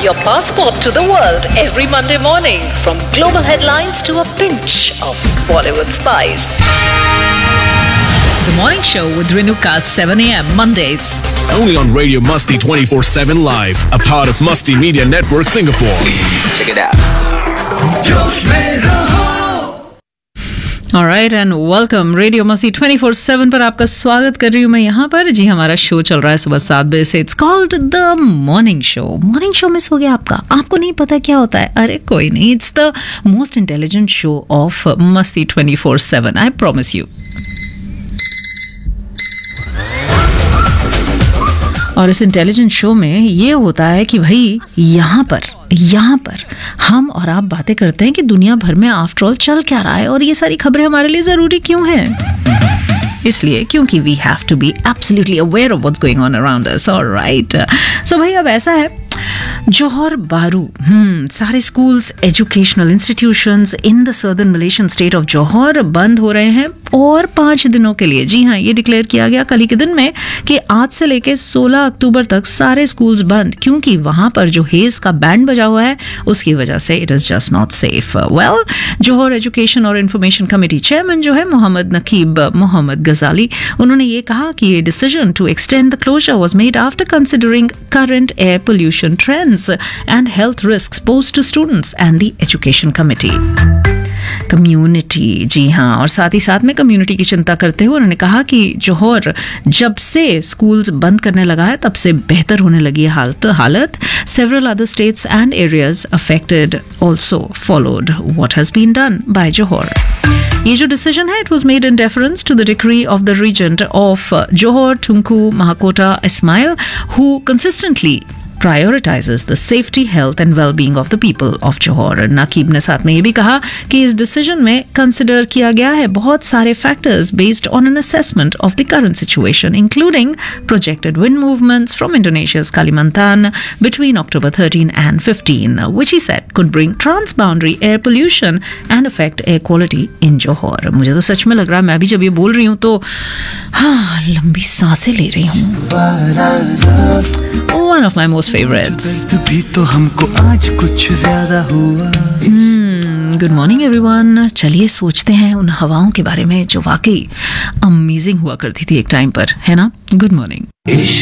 your passport to the world every Monday morning from global headlines to a pinch of Bollywood spice. The Morning Show with Renuka, 7 a.m. Mondays. Only on Radio Musty 24/7 Live, a part of Musty Media Network Singapore. Check it out. जोश में रहो. Alright and welcome. Radio मस्ती 24/7 पर आपका स्वागत कर रही हूँ मैं यहाँ पर. जी, हमारा शो चल रहा है सुबह 7 बजे से. It's called the morning show. Morning show miss हो गया आपका? आपको नहीं पता क्या होता है? अरे कोई नहीं. It's the most intelligent show off मस्ती 24/7. I promise you. और इस इंटेलिजेंट शो में ये होता है कि भाई यहाँ पर हम और आप बातें करते हैं कि दुनिया भर में आफ्टर ऑल चल क्या रहा है और ये सारी खबरें हमारे लिए ज़रूरी क्यों हैं. इसलिए क्योंकि we have to be absolutely aware of what's going on around us. Alright, सो भाई अब ऐसा है, जौहर बारू सारे schools, educational institutions in the southern Malaysian state of जौहर बंद हो रहे हैं और 5 दिनों के लिए. जी हाँ, ये डिक्लेयर किया गया कल ही के दिन में कि आज से लेके 16 अक्टूबर तक सारे स्कूल्स बंद, क्योंकि वहां पर जो हेज का बैंड बजा हुआ है उसकी वजह से it is just not safe. Well, Johar education और इंफॉर्मेशन कमेटी चेयरमैन जो है मोहम्मद नकीब मोहम्मद गजाली, उन्होंने ये कहा कि ये decision to extend the closure was made after considering current air pollution trends and health risks posed to students and the education committee. Community, जी हाँ, और साथ ही साथ में कम्युनिटी की चिंता करते हुए उन्होंने कहा कि जौहर जब से स्कूल्स बंद करने लगा है तब से बेहतर होने लगी है हालत. Several other states and areas affected also followed what has been done by Johor. ये जो डिसीजन है, it was made in deference to the decree of the regent of Johor Tunku Mahakota Ismail, who consistently prioritizes the safety, health and well-being of the people of Johor. नकीब ने साथ में ये भी कहा कि इस डिसीजन में कंसिडर किया गया है बहुत सारे factors based on an assessment of the current situation, including projected wind movements from इंडोनेशिया's Kalimantan between October 13 and 15, which he said could bring trans-boundary air pollution and affect air quality in Johor. मुझे तो सच में लग रहा है, मैं भी जब ये बोल रही हूँ तो हाँ, लंबी सांसें ले रही हूँ. One of my most favorites. भी तो हमको आज कुछ ज्यादा हुआ. Good morning everyone. चलिए सोचते हैं उन हवाओं के बारे में जो वाकई अमेजिंग हुआ करती थी एक टाइम पर, है ना? Good morning. इश्क